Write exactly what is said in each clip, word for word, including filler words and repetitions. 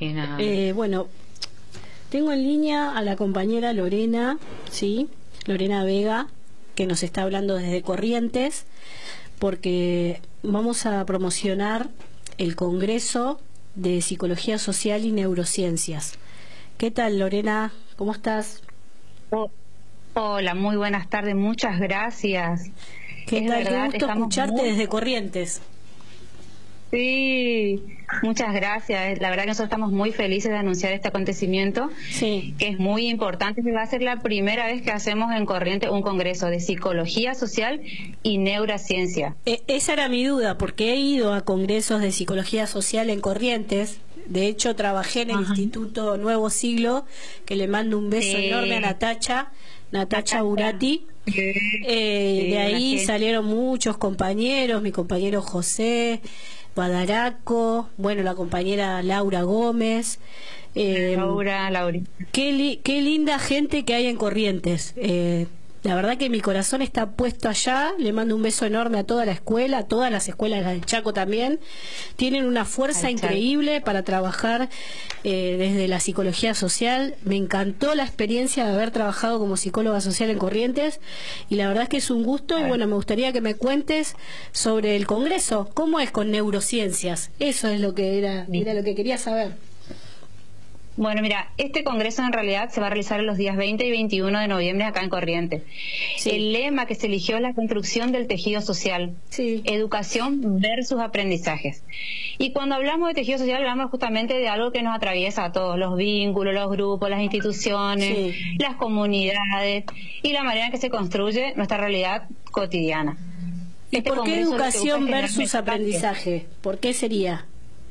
y nada. Eh, bueno, tengo en línea a la compañera Lorena, ¿sí? Lorena Vega, que nos está hablando desde Corrientes, porque vamos a promocionar el Congreso de Psicología Social y Neurociencias. ¿Qué tal, Lorena? ¿Cómo estás? Oh, hola, muy buenas tardes, muchas gracias. ¿Qué es tal? verdad, Qué gusto escucharte muy... desde Corrientes. Sí, muchas gracias. La verdad que nosotros estamos muy felices de anunciar este acontecimiento, sí. que es muy importante, que va a ser la primera vez que hacemos en Corrientes un congreso de psicología social y neurociencia. Eh, esa era mi duda, porque he ido a congresos de psicología social en Corrientes. De hecho, trabajé en el Ajá. Instituto Nuevo Siglo, que le mando un beso sí. enorme a Natacha, Natacha Urati. Sí. Eh, sí, de ahí salieron muchos compañeros, mi compañero José Badaraco, bueno, la compañera Laura Gómez. Eh, Laura, Laurita. Qué, li qué linda gente que hay en Corrientes. Eh, la verdad que mi corazón está puesto allá. Le mando un beso enorme a toda la escuela, a todas las escuelas del Chaco también. Tienen una fuerza Ay, increíble Chaco. para trabajar eh, desde la psicología social. Me encantó la experiencia de haber trabajado como psicóloga social en Corrientes y la verdad es que es un gusto. Y bueno, me gustaría que me cuentes sobre el Congreso. ¿Cómo es con neurociencias? Eso es lo que era, era lo que quería saber. Bueno, mira, este congreso en realidad se va a realizar los días veinte y veintiuno de noviembre acá en Corrientes. Sí. El lema que se eligió es la construcción del tejido social, sí. Educación versus aprendizajes. Y cuando hablamos de tejido social hablamos justamente de algo que nos atraviesa a todos, los vínculos, los grupos, las instituciones, sí. las comunidades y la manera en que se construye nuestra realidad cotidiana. ¿Y este por qué educación versus aprendizaje? ¿Por qué sería?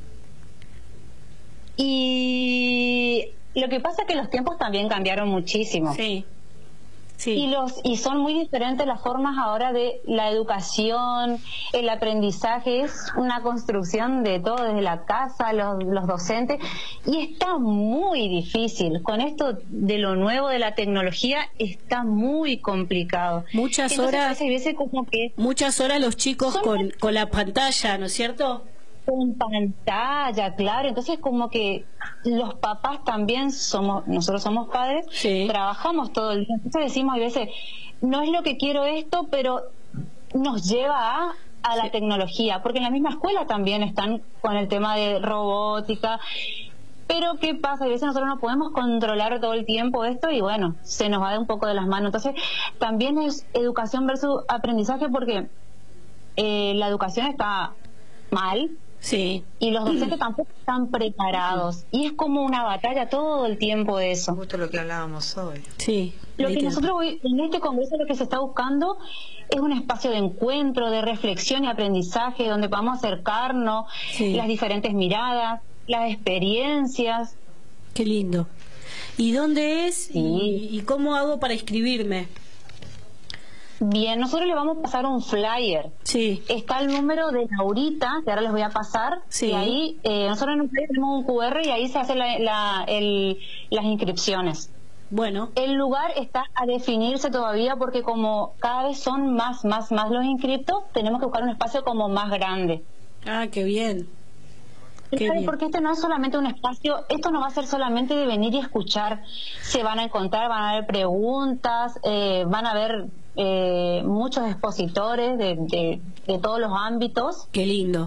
Y lo que pasa es que los tiempos también cambiaron muchísimo. Sí. Sí. Y los y son muy diferentes las formas ahora de la educación, el aprendizaje, es una construcción de todo, desde la casa, los, los docentes, y está muy difícil. Con esto de lo nuevo de la tecnología está muy complicado. Muchas Entonces, horas, a veces como que muchas horas los chicos son, con, con la pantalla, ¿no es cierto? Con pantalla, claro. Entonces como que los papás también somos, nosotros somos padres, sí. trabajamos todo el día. Entonces decimos a veces, no es lo que quiero esto, pero nos lleva a, a la sí. tecnología, porque en la misma escuela también están con el tema de robótica. Pero ¿qué pasa? A veces nosotros no podemos controlar todo el tiempo esto y bueno, se nos va de un poco de las manos. Entonces también es educación versus aprendizaje, porque eh, la educación está mal. Sí. Y los docentes tampoco están preparados. Y es como una batalla todo el tiempo de eso. Justo lo que hablábamos hoy. Sí. Lo que nosotros hoy, en este congreso, lo que se está buscando es un espacio de encuentro, de reflexión y aprendizaje, donde podamos acercarnos, sí. las diferentes miradas, las experiencias. Qué lindo. ¿Y dónde es? Sí. ¿Y, y cómo hago para inscribirme? Bien, nosotros le vamos a pasar un flyer. Sí. Está el número de Laurita, que ahora les voy a pasar. Sí. Y ahí, eh, nosotros en un flyer tenemos un cu erre y ahí se hacen la, la, el, las inscripciones. Bueno. El lugar está a definirse todavía porque como cada vez son más, más, más los inscritos, tenemos que buscar un espacio como más grande. Ah, qué bien. Qué bien. Porque este no es solamente un espacio, esto no va a ser solamente de venir y escuchar. Se van a encontrar, van a haber preguntas, eh, van a haber eh, muchos expositores de, de, de todos los ámbitos. Qué lindo.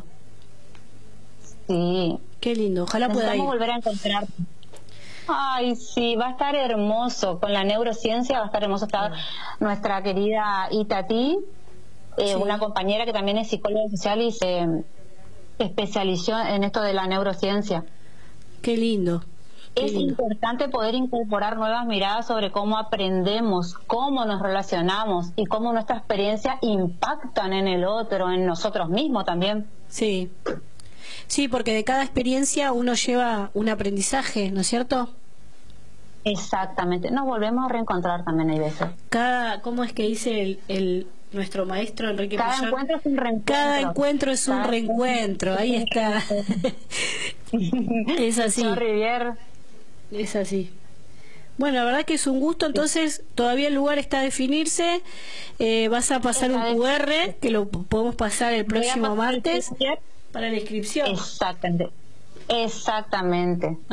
Sí. Qué lindo, ojalá pueda ir. volver a encontrar. Ay, sí, va a estar hermoso. Con la neurociencia va a estar hermoso. Está sí. nuestra querida Itatí, eh, sí. una compañera que también es psicóloga social y se especializó en esto de la neurociencia. Qué lindo. Qué es lindo. importante poder incorporar nuevas miradas sobre cómo aprendemos, cómo nos relacionamos y cómo nuestras experiencias impactan en el otro, en nosotros mismos también. Sí. Sí, porque de cada experiencia uno lleva un aprendizaje, ¿no es cierto? Exactamente. Nos volvemos a reencontrar también hay veces. Cada, ¿cómo es que dice el, el nuestro maestro Enrique Cada Puyol? encuentro es un reencuentro. Cada encuentro es un Cada reencuentro. Ahí está. Es así. Rivier. Es así. Bueno, la verdad que es un gusto. Entonces, todavía el lugar está a definirse. Eh, vas a pasar está un cu erre que lo podemos pasar el próximo martes para la inscripción. Exactamente. Exactamente.